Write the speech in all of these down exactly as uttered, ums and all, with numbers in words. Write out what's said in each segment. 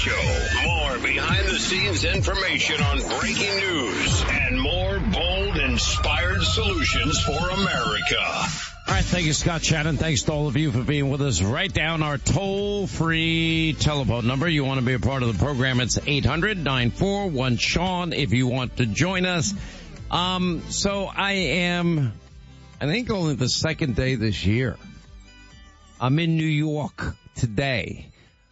Show. More behind-the-scenes information on breaking news and more bold, inspired solutions for America. All right, thank you, Scott Shannon. Thanks to all of you for being with us. Write down our toll-free telephone number. You want to be a part of the program, it's eight hundred, nine four one, Sean if you want to join us. Um, so I am, I think only the second day this year. I'm in New York today.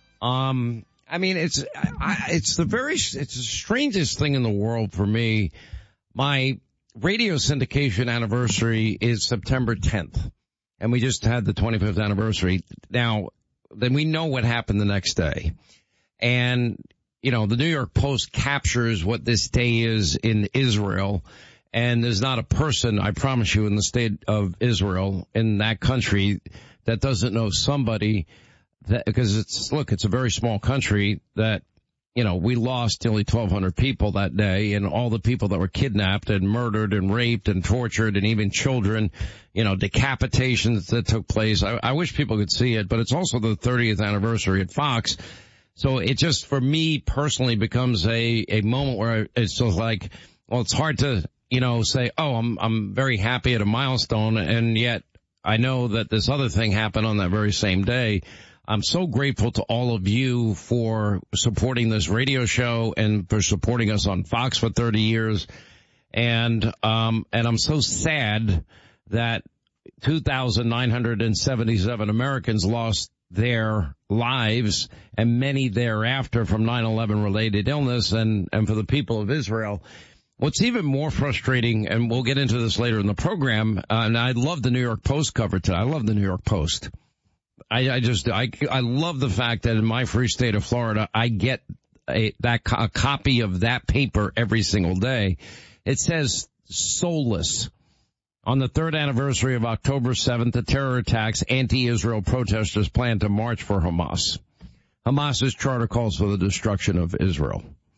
Um, I mean, it's, I, it's the very, it's the strangest thing in the world for me. My radio syndication anniversary is September tenth, and we just had the twenty-fifth anniversary. Now, then we know what happened the next day. And, you know, the New York Post captures what this day is in Israel, and there's not a person, I promise you, in the state of Israel, in that country, that doesn't know somebody that, because it's, look, it's a very small country that, you know, we lost nearly twelve hundred people that day, and all the people that were kidnapped and murdered and raped and tortured, and even children, you know, decapitations that took place. I, I wish people could see it, but it's also the thirtieth anniversary at Fox. So it just, for me personally, becomes a, a moment where it's just like, well, it's hard to, you know, say, oh, I'm, I'm very happy at a milestone, and yet I know that this other thing happened on that very same day. I'm so grateful to all of you for supporting this radio show and for supporting us on Fox for thirty years. And, um, and I'm so sad that two thousand nine hundred seventy-seven Americans lost their lives, and many thereafter from nine eleven related illness, and, and for the people of Israel. What's even more frustrating, and we'll get into this later in the program, uh, and I love the New York Post cover today. I love the New York Post. I, I just, I, I love the fact that in my free state of Florida, I get a, that, a copy of that paper every single day. It says, soulless. On the third anniversary of October seventh, the terror attacks, anti-Israel protesters plan to march for Hamas. Hamas's charter calls for the destruction of Israel.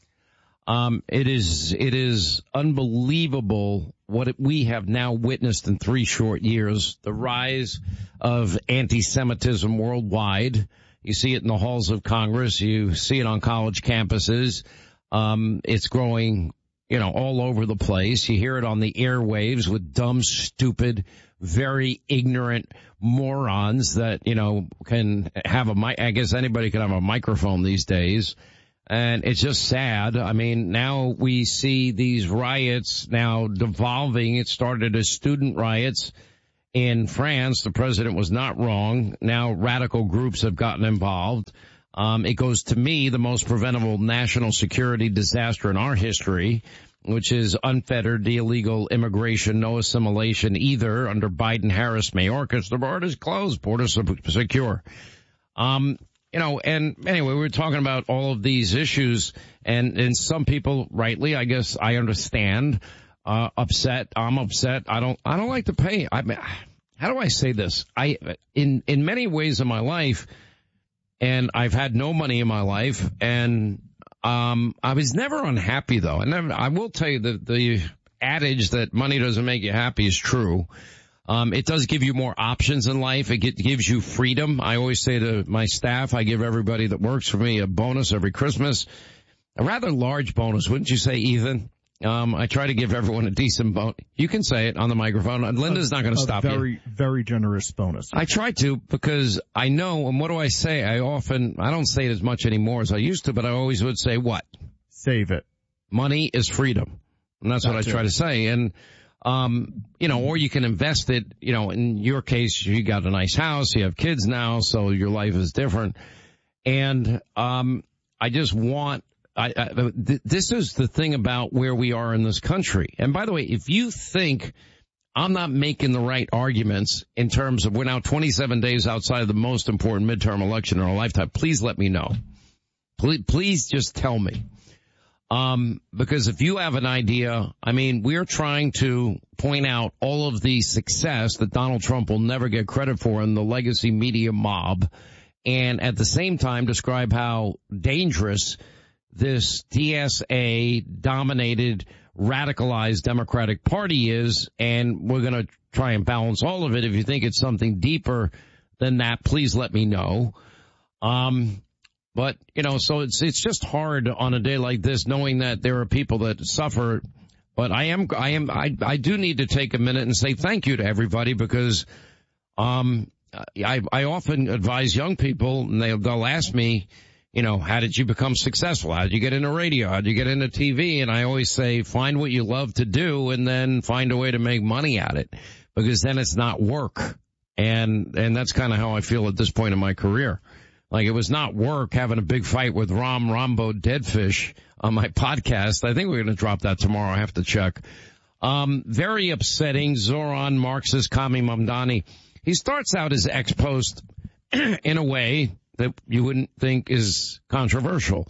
Um, it is, it is unbelievable what it, we have now witnessed in three short years. The rise of anti-Semitism worldwide. You see it in the halls of Congress. You see it on college campuses. Um, it's growing, you know, all over the place. You hear it on the airwaves with dumb, stupid, very ignorant morons that, you know, can have a mic. I guess anybody can have a microphone these days. And it's just sad. I mean, now we see these riots now devolving. It started as student riots in France. The president was not wrong. Now radical groups have gotten involved. Um, it goes to me the most preventable national security disaster in our history, which is unfettered illegal immigration, no assimilation either under Biden-Harris Mayorkas. The border is closed, border secure. Um, You know, and anyway, we were talking about all of these issues, and, and some people, rightly, I guess I understand, uh, upset. I'm upset. I don't, I don't like to pay. I mean, how do I say this? I, in, in many ways in my life, and I've had no money in my life, and, um, I was never unhappy though. I never, I will tell you that the adage that money doesn't make you happy is true. Um, it does give you more options in life. It get, gives you freedom. I always say to my staff, I give everybody that works for me a bonus every Christmas, a rather large bonus, wouldn't you say, Ethan? Um, I try to give everyone a decent bonus. You can say it on the microphone. Linda's not going to stop you. Very, very generous bonus. I try to, because I know, and what do I say? I often, I don't say it as much anymore as I used to, but I always would say what? Save it. Money is freedom. And that's, that's what I try it. to say. And, Um, you know, or you can invest it, you know, in your case, you got a nice house, you have kids now, so your life is different. And, um, I just want, I, I th- this is the thing about where we are in this country. And by the way, if you think I'm not making the right arguments in terms of we're now twenty-seven days outside of the most important midterm election in our lifetime, please let me know. Please, please just tell me. Um, because if you have an idea, I mean, we're trying to point out all of the success that Donald Trump will never get credit for in the legacy media mob, and at the same time describe how dangerous this T S A-dominated, radicalized Democratic Party is, and we're going to try and balance all of it. If you think it's something deeper than that, please let me know. Um, But, you know, so it's, it's just hard on a day like this knowing that there are people that suffer. But I am, I am, I, I do need to take a minute and say thank you to everybody because, um, I, I often advise young people and they'll, they'll ask me, you know, how did you become successful? How did you get into radio? How did you get into T V? And I always say, find what you love to do and then find a way to make money at it because then it's not work. And, and that's kind of how I feel at this point in my career. Like it was not work having a big fight with Ram Rambo Deadfish on my podcast. I think we're going to drop that tomorrow. I have to check. Um, very upsetting. Zoran Marxist Kami Mamdani. He starts out his ex-post in a way that you wouldn't think is controversial.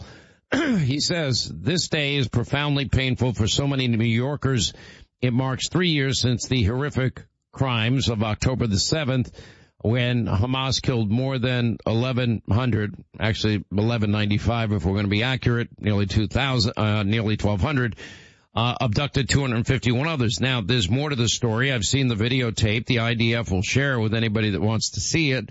He says, this day is profoundly painful for so many New Yorkers. It marks three years since the horrific crimes of October the seventh, when Hamas killed more than eleven hundred, actually eleven ninety-five if we're going to be accurate, nearly two thousand, uh, nearly twelve hundred, uh, abducted two hundred fifty-one others. Now, there's more to the story. I've seen the videotape. The I D F will share with anybody that wants to see it.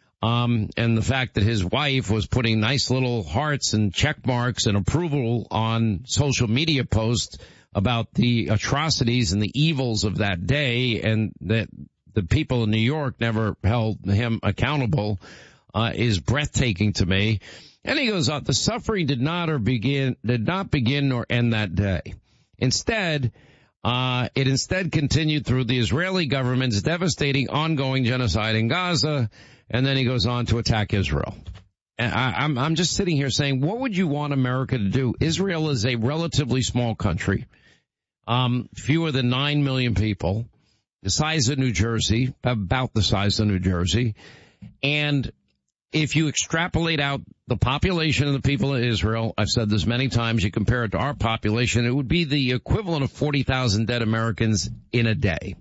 Um, and the fact that his wife was putting nice little hearts and check marks and approval on social media posts about the atrocities and the evils of that day, and that the people in New York never held him accountable, uh, is breathtaking to me. And he goes on, the suffering did not or begin, did not begin nor end that day. Instead, uh, it instead continued through the Israeli government's devastating ongoing genocide in Gaza. And then he goes on to attack Israel. And I, I'm, I'm just sitting here saying, what would you want America to do? Israel is a relatively small country, um, fewer than nine million people, the size of New Jersey, about the size of New Jersey. And if you extrapolate out the population of the people of Israel, I've said this many times, you compare it to our population, it would be the equivalent of forty thousand dead Americans in a day.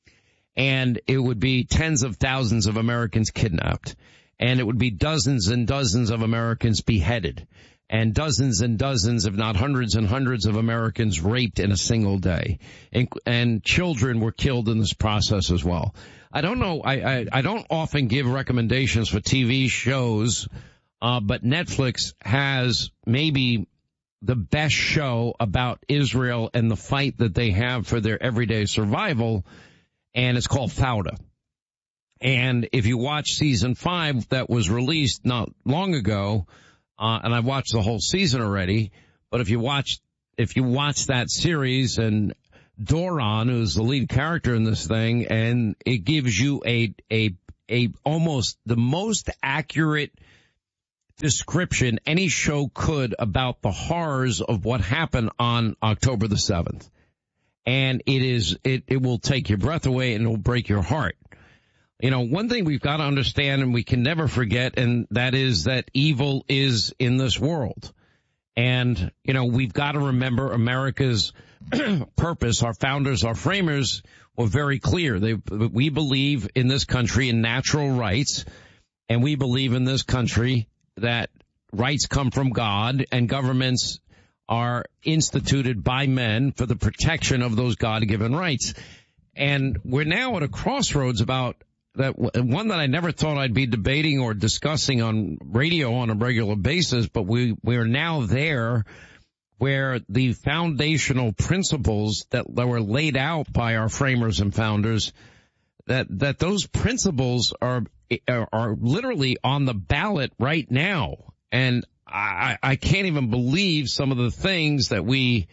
And it would be tens of thousands of Americans kidnapped. And it would be dozens and dozens of Americans beheaded. And dozens and dozens, if not hundreds and hundreds of Americans raped in a single day. And, and children were killed in this process as well. I don't know, I, I, I don't often give recommendations for T V shows, uh, but Netflix has maybe the best show about Israel and the fight that they have for their everyday survival. And it's called Fauda. And if you watch season five that was released not long ago, uh, and I watched the whole season already, but if you watch, if you watch that series and Doron, who's the lead character in this thing, and it gives you a, a, a almost the most accurate description any show could about the horrors of what happened on October the seventh. And it is, it, it will take your breath away and it will break your heart. You know, one thing we've got to understand and we can never forget, and that is that evil is in this world. And, you know, we've got to remember America's purpose. Our founders, our framers were very clear. They, we believe in this country in natural rights, and we believe in this country that rights come from God and governments are instituted by men for the protection of those God-given rights. And we're now at a crossroads about that, one that I never thought I'd be debating or discussing on radio on a regular basis, but we, we are now there where the foundational principles that, that were laid out by our framers and founders, that, that those principles are, are, are literally on the ballot right now. And I, I can't even believe some of the things that we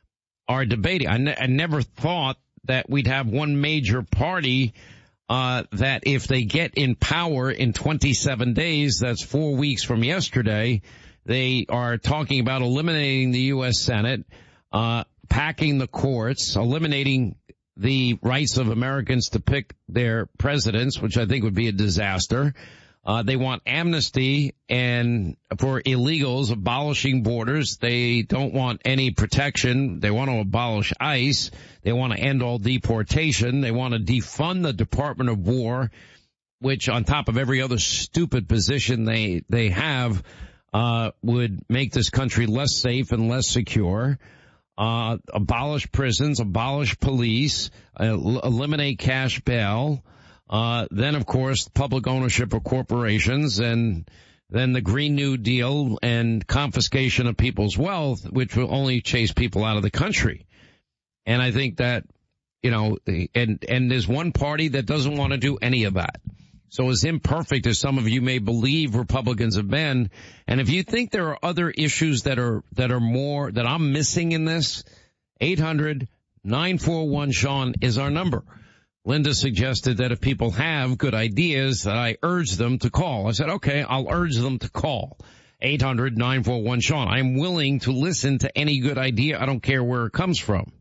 are debating. I, ne- I never thought that we'd have one major party uh that if they get in power in twenty-seven days, that's four weeks from yesterday, they are talking about eliminating the U S Senate, uh packing the courts, eliminating the rights of Americans to pick their presidents, which I think would be a disaster. Uh, they want amnesty and for illegals, abolishing borders. They don't want any protection. They want to abolish ICE. They want to end all deportation. They want to defund the Department of War, which on top of every other stupid position they, they have, uh, would make this country less safe and less secure. Uh, abolish prisons, abolish police, uh, eliminate cash bail. Uh, then, of course, public ownership of corporations and than the Green New Deal and confiscation of people's wealth, which will only chase people out of the country. And I think that, you know, and, and there's one party that doesn't want to do any of that. So as imperfect as some of you may believe Republicans have been, and if you think there are other issues that are, that are more, that I'm missing in this, eight hundred nine four one Sean is our number. Linda suggested that if people have good ideas, that I urge them to call. I said, okay, I'll urge them to call. eight hundred nine four one Sean. I'm willing to listen to any good idea. I don't care where it comes from.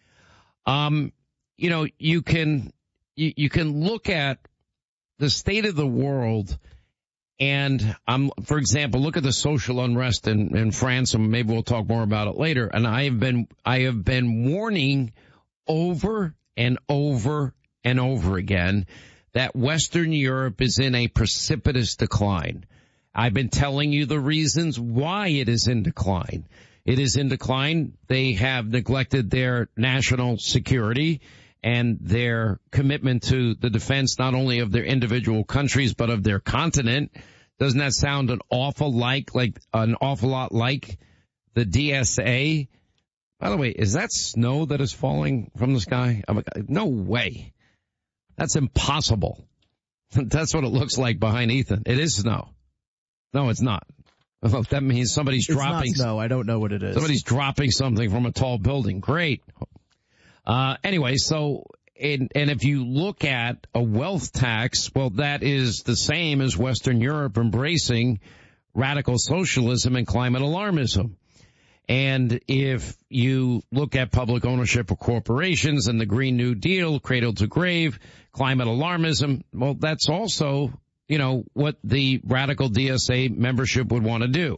Um, you know, you can, you, you can look at the state of the world and, um, for example, look at the social unrest in, in France, and maybe we'll talk more about it later. And I have been, I have been warning over and over and over again that Western Europe is in a precipitous decline. I've been telling you the reasons why it is in decline. It is in decline. They have neglected their national security and their commitment to the defense not only of their individual countries but of their continent. Doesn't that sound an awful like like an awful lot like the D S A? By the way, is that snow that is falling from the sky? I'm like, no way. That's impossible. That's what it looks like behind Ethan. It is snow. No, it's not. Oh, that means somebody's it's dropping. Not snow. I don't know what it is. Somebody's dropping something from a tall building. Great. Uh, anyway, so, and, and if you look at a wealth tax, well, that is the same as Western Europe embracing radical socialism and climate alarmism. And if you look at public ownership of corporations and the Green New Deal, cradle to grave, climate alarmism, well, that's also, you know, what the radical D S A membership would want to do.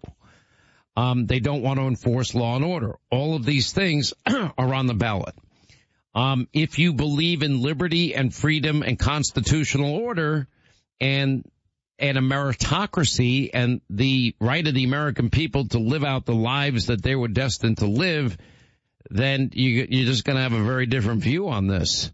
Um, they don't want to enforce law and order. All of these things are on the ballot. Um, if you believe in liberty and freedom and constitutional order and and a meritocracy and the right of the American people to live out the lives that they were destined to live, then you, you're just going to have a very different view on this.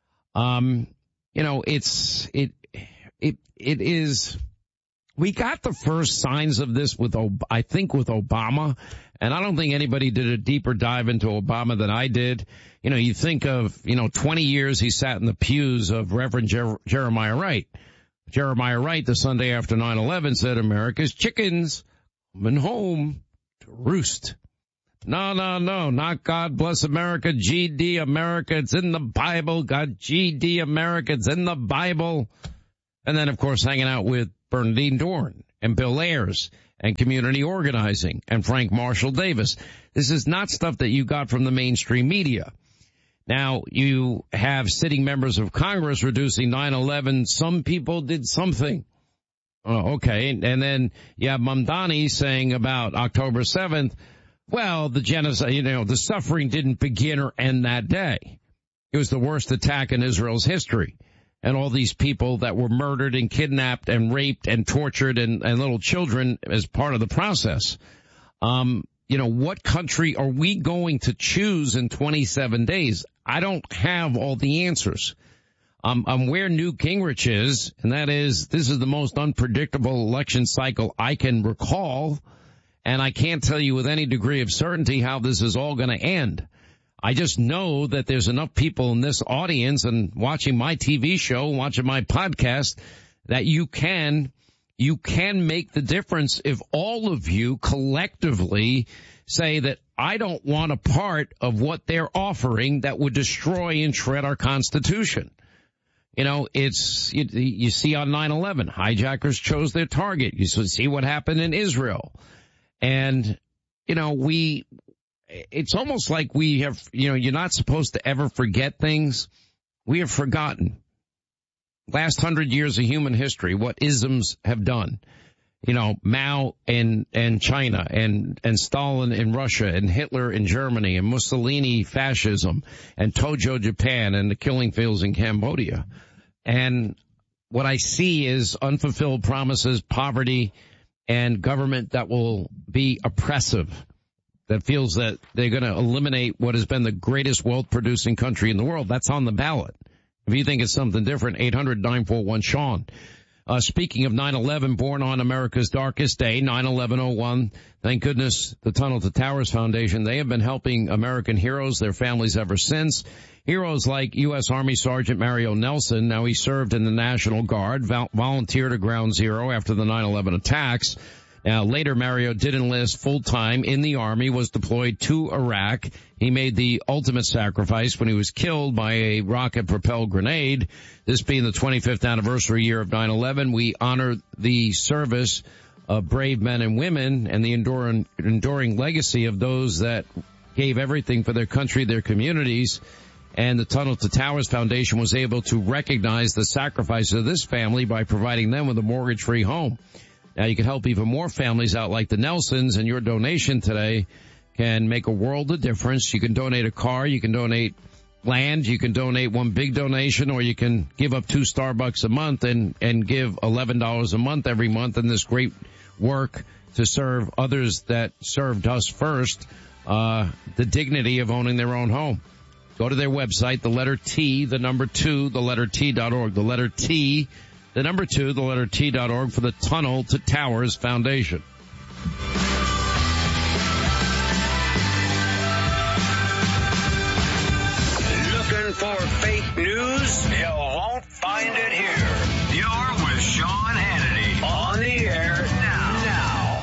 Um, you know, it's, it, it, it is, we got the first signs of this with, I think with Obama, and I don't think anybody did a deeper dive into Obama than I did. You know, you think of, you know, twenty years he sat in the pews of Reverend Jer- Jeremiah Wright. Jeremiah Wright, the Sunday after nine eleven, said, America's chickens coming home to roost. No, no, no, not God bless America, G D America, it's in the Bible. God, G D America, it's in the Bible. And then, of course, hanging out with Bernardine Dohrn and Bill Ayers and community organizing and Frank Marshall Davis. This is not stuff that you got from the mainstream media. Now, you have sitting members of Congress reducing nine eleven. Some people did something. Oh, okay. And then you have Mamdani saying about October seventh, well, the genocide, you know, the suffering didn't begin or end that day. It was the worst attack in Israel's history. And all these people that were murdered and kidnapped and raped and tortured and, and little children as part of the process. Um, you know, what country are we going to choose in twenty-seven days? I don't have all the answers. Um, I'm where Newt Gingrich is, and that is, this is the most unpredictable election cycle I can recall, and I can't tell you with any degree of certainty how this is all going to end. I just know that there's enough people in this audience and watching my T V show, watching my podcast, that you can, you can make the difference if all of you collectively say that I don't want a part of what they're offering that would destroy and shred our Constitution. You know, it's, you, you see on nine eleven, hijackers chose their target. You see what happened in Israel. And, you know, we, it's almost like we have, you know, you're not supposed to ever forget things. We have forgotten. Last hundred years of human history, what isms have done. You know, Mao in, in China and, and Stalin in Russia and Hitler in Germany and Mussolini fascism and Tojo Japan and the killing fields in Cambodia. And what I see is unfulfilled promises, poverty, and government that will be oppressive, that feels that they're going to eliminate what has been the greatest wealth-producing country in the world. That's on the ballot. If you think it's something different, eight hundred nine four one Sean. Uh, speaking of nine eleven, born on America's darkest day, nine eleven oh one, thank goodness the Tunnel to Towers Foundation, they have been helping American heroes, their families ever since. Heroes like U S Army Sergeant Mario Nelson. Now he served in the National Guard, vol- volunteered at Ground Zero after the nine eleven attacks. Now, later, Mario did enlist full-time in the Army, was deployed to Iraq. He made the ultimate sacrifice when he was killed by a rocket-propelled grenade. This being the twenty-fifth anniversary year of nine eleven, we honor the service of brave men and women and the enduring, enduring legacy of those that gave everything for their country, their communities. And the Tunnel to Towers Foundation was able to recognize the sacrifice of this family by providing them with a mortgage-free home. Now, you can help even more families out like the Nelsons, and your donation today can make a world of difference. You can donate a car, you can donate land, you can donate one big donation, or you can give up two Starbucks a month and, and give eleven dollars a month every month in this great work to serve others that served us first, uh, the dignity of owning their own home. Go to their website, the letter T, the number two, the letter T dot org, the letter T, the number two, the letter T dot org for the Tunnel to Towers Foundation. Looking for fake news? You won't find it here. You're with Sean Hannity on the air now. Now.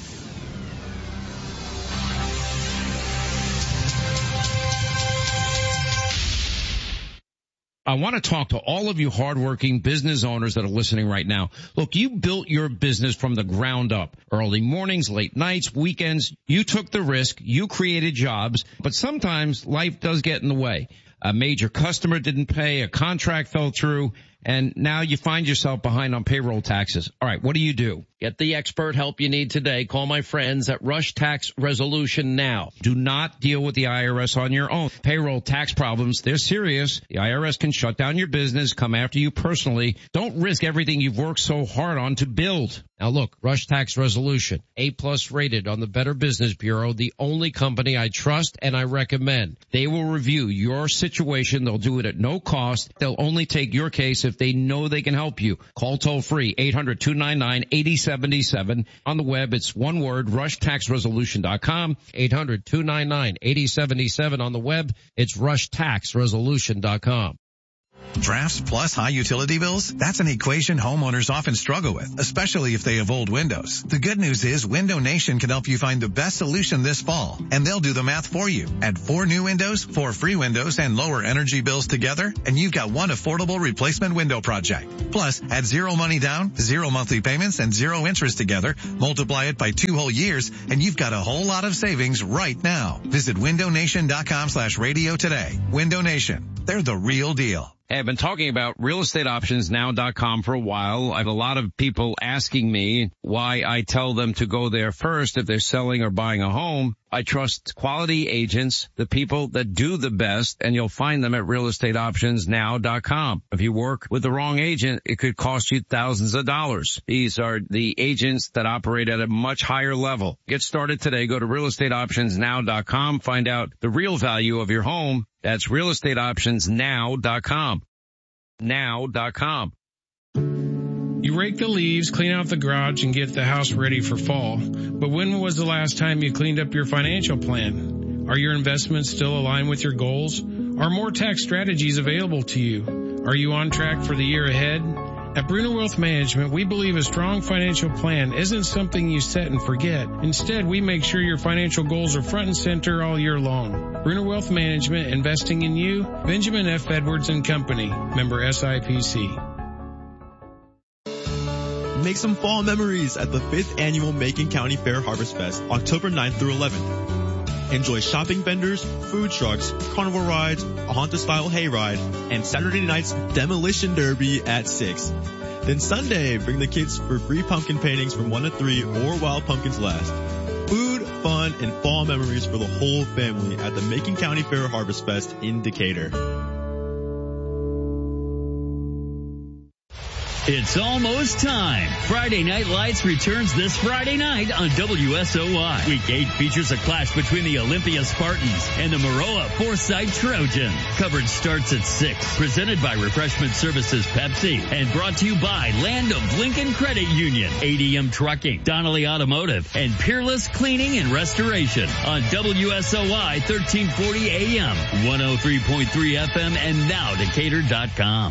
I want to talk to all of you hardworking business owners that are listening right now. Look, you built your business from the ground up. Early mornings, late nights, weekends. You took the risk. You created jobs. But sometimes life does get in the way. A major customer didn't pay, a contract fell through, and now you find yourself behind on payroll taxes. All right, what do you do? Get the expert help you need today. Call my friends at Rush Tax Resolution now. Do not deal with the I R S on your own. Payroll tax problems, they're serious. The I R S can shut down your business, come after you personally. Don't risk everything you've worked so hard on to build. Now look, Rush Tax Resolution, A plus rated on the Better Business Bureau, the only company I trust and I recommend. They will review your situation. They'll do it at no cost. They'll only take your case if they know they can help you. Call toll free, eight hundred, two nine nine, eight zero seven seven. On the web, it's one word, rush tax resolution dot com. eight hundred, two nine nine, eight zero seven seven. On the web, it's rush tax resolution dot com. Drafts plus high utility bills? That's an equation homeowners often struggle with, especially if they have old windows. The good news is Window Nation can help you find the best solution this fall, and they'll do the math for you. Add four new windows, four free windows, and lower energy bills together, and you've got one affordable replacement window project. Plus, add zero money down, zero monthly payments, and zero interest together, multiply it by two whole years, and you've got a whole lot of savings right now. Visit window nation dot com slash radio today. Window Nation. They're the real deal. Hey, I've been talking about real estate options now dot com for a while. I have a lot of people asking me why I tell them to go there first if they're selling or buying a home. I trust quality agents, the people that do the best, and you'll find them at real estate options now dot com. If you work with the wrong agent, it could cost you thousands of dollars. These are the agents that operate at a much higher level. Get started today. Go to real estate options now dot com. Find out the real value of your home. That's real estate options now dot com. now dot com. You rake the leaves, clean out the garage, and get the house ready for fall. But when was the last time you cleaned up your financial plan? Are your investments still aligned with your goals? Are more tax strategies available to you? Are you on track for the year ahead? At Bruner Wealth Management, we believe a strong financial plan isn't something you set and forget. Instead, we make sure your financial goals are front and center all year long. Bruner Wealth Management, investing in you. Benjamin F. Edwards and Company, member S I P C. Make some fall memories at the fifth Annual Macon County Fair Harvest Fest, October ninth through eleventh. Enjoy shopping vendors, food trucks, carnival rides, a haunted-style hayride, and Saturday night's Demolition Derby at six. Then Sunday, bring the kids for free pumpkin paintings from one to three or while pumpkins last. Food, fun, and fall memories for the whole family at the Macon County Fair Harvest Fest in Decatur. It's almost time. Friday Night Lights returns this Friday night on W S O Y. Week eight features a clash between the Olympia Spartans and the Maroa Foresight Trojans. Coverage starts at six. Presented by Refreshment Services Pepsi and brought to you by Land of Lincoln Credit Union, A D M Trucking, Donnelly Automotive, and Peerless Cleaning and Restoration on W S O Y thirteen forty A M, one oh three point three F M, and now Decatur dot com.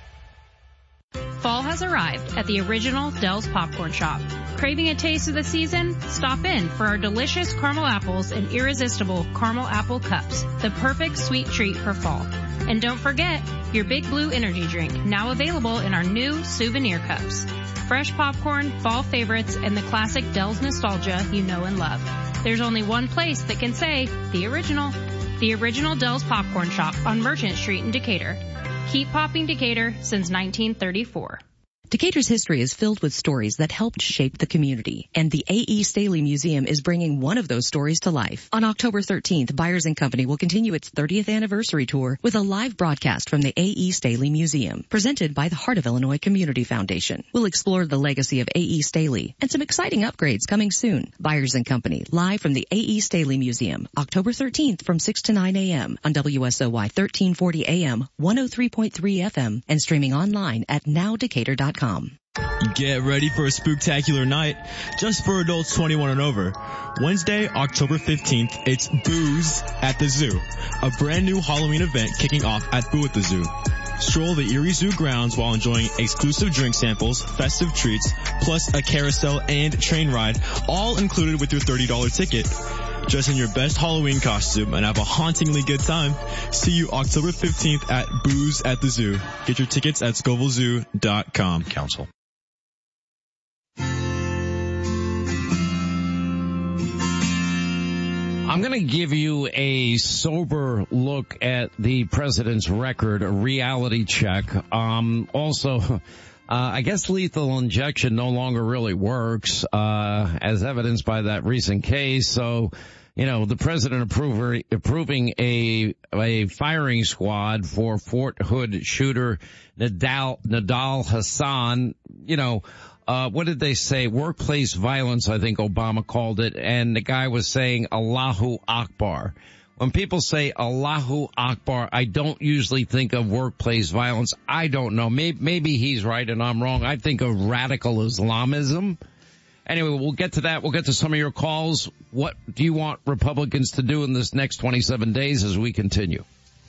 Fall has arrived at the original Dell's Popcorn Shop. Craving a taste of the season? Stop in for our delicious caramel apples and irresistible caramel apple cups, the perfect sweet treat for fall. And don't forget your Big Blue energy drink, now available in our new souvenir cups. Fresh popcorn, fall favorites, and the classic Dell's nostalgia you know and love. There's only one place that can say the original. The original Dell's Popcorn Shop on Merchant Street in Decatur. Keep popping Decatur since nineteen thirty-four. Decatur's history is filled with stories that helped shape the community, and the A E. Staley Museum is bringing one of those stories to life. On October thirteenth, Byers and Company will continue its thirtieth anniversary tour with a live broadcast from the A E. Staley Museum, presented by the Heart of Illinois Community Foundation. We'll explore the legacy of A E. Staley and some exciting upgrades coming soon. Byers and Company, live from the A E. Staley Museum, October thirteenth from six to nine A M on W S O Y thirteen forty A M, one oh three point three F M, and streaming online at now decatur dot com. Get ready for a spooktacular night just for adults twenty-one and over. Wednesday, October fifteenth, it's Booze at the Zoo, a brand new Halloween event kicking off at Boo at the Zoo. Stroll the Erie Zoo grounds while enjoying exclusive drink samples, festive treats, plus a carousel and train ride, all included with your thirty dollars ticket. Dress in your best Halloween costume and have a hauntingly good time. See you October fifteenth at Booze at the Zoo. Get your tickets at scoville zoo dot com. Council. I'm going to give you a sober look at the president's record, a reality check. Um, also, uh, I guess lethal injection no longer really works, uh, as evidenced by that recent case. So, you know, the president approver, approving a, a firing squad for Fort Hood shooter Nadal, Nadal Hassan, you know, Uh, what did they say? Workplace violence, I think Obama called it. And the guy was saying Allahu Akbar. When people say Allahu Akbar, I don't usually think of workplace violence. I don't know. Maybe, maybe he's right and I'm wrong. I think of radical Islamism. Anyway, we'll get to that. We'll get to some of your calls. What do you want Republicans to do in this next twenty-seven days as we continue?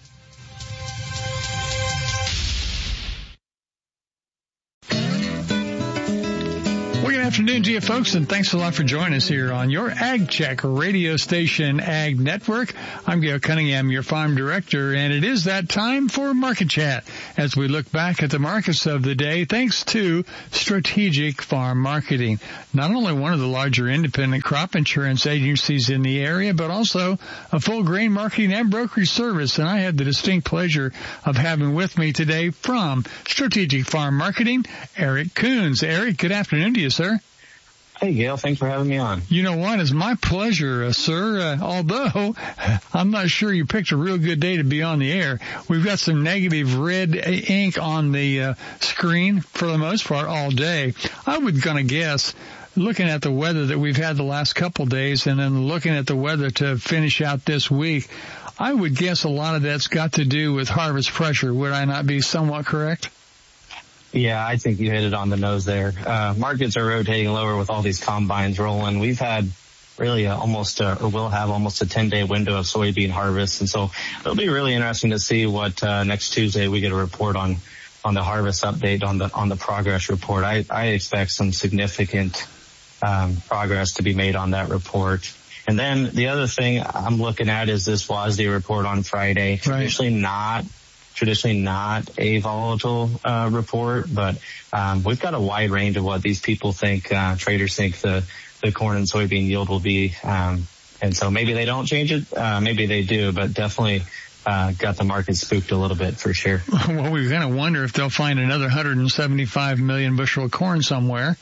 Good afternoon to you folks, and thanks a lot for joining us here on your Ag Check radio station, Ag Network. I'm Gail Cunningham, your farm director, and it is that time for Market Chat as we look back at the markets of the day thanks to Strategic Farm Marketing, not only one of the larger independent crop insurance agencies in the area, but also a full grain marketing and brokerage service. And I had the distinct pleasure of having with me today from Strategic Farm Marketing, Eric Coons. Eric, good afternoon to you, sir. Hey, Gail. Thanks for having me on. You know what? It's my pleasure, uh, sir. Uh, although I'm not sure you picked a real good day to be on the air. We've got some negative red ink on the uh, screen for the most part all day. I would gonna guess, looking at the weather that we've had the last couple days and then looking at the weather to finish out this week, I would guess a lot of that's got to do with harvest pressure. Would I not be somewhat correct? Yeah, I think you hit it on the nose there. Uh, markets are rotating lower with all these combines rolling. We've had really a, almost, a, or will have almost a ten-day window of soybean harvest. And so it'll be really interesting to see what uh, next Tuesday we get a report on on the harvest update, on the on the progress report. I, I expect some significant um, progress to be made on that report. And then the other thing I'm looking at is this W A S D report on Friday. Right. Traditionally not traditionally not a volatile uh, report, but um, we've got a wide range of what these people think, uh, traders think the, the corn and soybean yield will be. Um, and so maybe they don't change it, uh, maybe they do, but definitely uh, got the market spooked a little bit for sure. Well, we kind of wonder if they'll find another one hundred seventy-five million bushel of corn somewhere.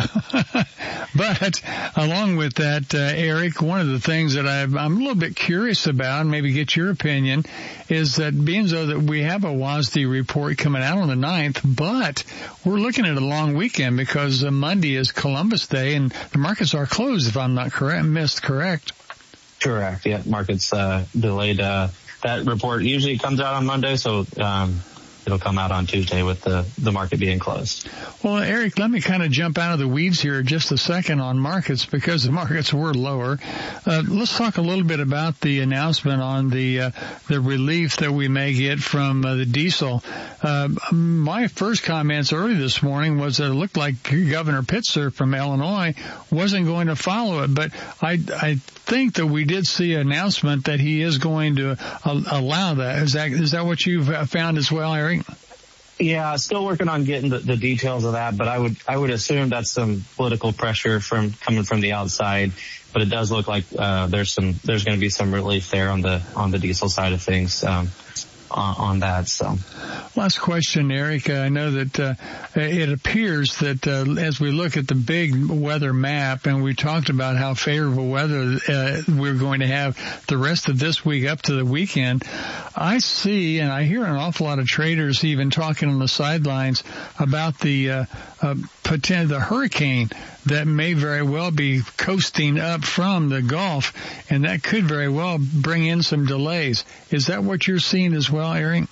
But along with that, uh, Eric, one of the things that I've, I'm a little bit curious about, and maybe get your opinion, is that being so that we have a W A S D report coming out on the ninth, but we're looking at a long weekend because uh, Monday is Columbus Day, and the markets are closed, if I'm not correct, missed correct. Correct. Yeah, markets uh, delayed. Uh, that report usually comes out on Monday, so um, it'll come out on Tuesday with the, the market being closed. Well, Eric, let me kind of jump out of the weeds here just a second on markets because the markets were lower. Uh, let's talk a little bit about the announcement on the uh, the relief that we may get from uh, the diesel. Uh, my first comments early this morning was that it looked like Governor Pitzer from Illinois wasn't going to follow it, but I I think that we did see an announcement that he is going to uh, allow that. Is that is that what you've found as well, Eric? Yeah, still working on getting the, the details of that, but I would I would assume that's some political pressure from coming from the outside. But it does look like uh, there's some there's going to be some relief there on the on the diesel side of things. Um, On, on that, so. Last question, Eric. I know that uh, it appears that uh, as we look at the big weather map, and we talked about how favorable weather uh, we're going to have the rest of this week up to the weekend, I see and I hear an awful lot of traders even talking on the sidelines about the uh, uh, potential the hurricane that may very well be coasting up from the Gulf, and that could very well bring in some delays. Is that what you're seeing as well, Eric?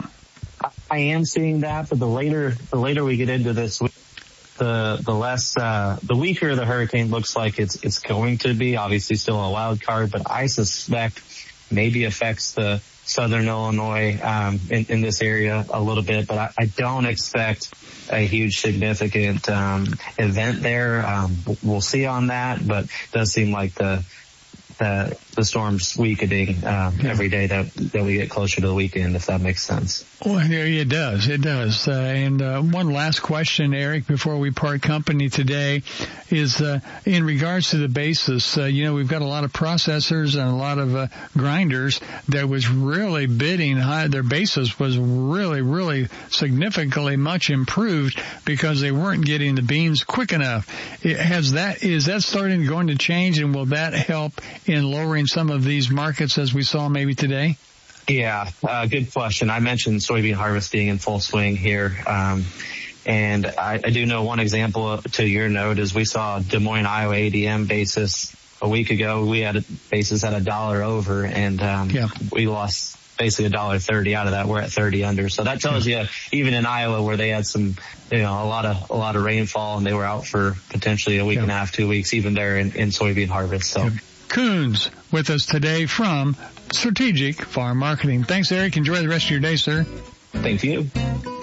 I am seeing that, but the later the later we get into this, the the less uh, the weaker the hurricane looks like it's it's going to be. Obviously, still a wild card, but I suspect maybe affects the southern Illinois um, in, in this area a little bit, but I, I don't expect a huge significant um, event there. Um, we'll see on that, but it does seem like the the, the storm's weakening um, yeah. every day that that we get closer to the weekend, if that makes sense. Well, it does. It does. Uh, and uh, one last question, Eric, before we part company today is uh, in regards to the basis. Uh, you know, we've got a lot of processors and a lot of uh, grinders that was really bidding high. Their basis was really, really significantly much improved because they weren't getting the beans quick enough. It has that, is that starting going to change, and will that help in lowering some of these markets as we saw maybe today? Yeah, uh, good question. I mentioned soybean harvest being in full swing here. Um, and I, I do know one example to your note is we saw Des Moines, Iowa A D M basis a week ago. We had a basis at a dollar over, and um, yeah. we lost basically a dollar thirty out of that. We're at thirty under. So that tells yeah. you, even in Iowa where they had some, you know, a lot of, a lot of rainfall and they were out for potentially a week yeah. and a half, two weeks, even there in, in soybean harvest. So. Yeah. Coons with us today from Strategic Farm Marketing. Thanks, Eric. Enjoy the rest of your day, sir. Thank you.